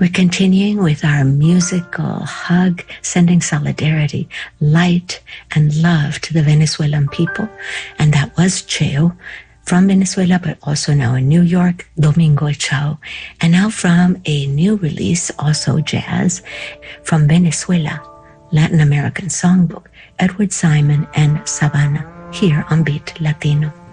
We're continuing with our musical hug, sending solidarity, light, and love to the Venezuelan people. And that was Cheo from Venezuela, but also now in New York, Domingo Chao. And now from a new release, also jazz, from Venezuela, Latin American Songbook, Edward Simon and Savannah, here on Beat Latino.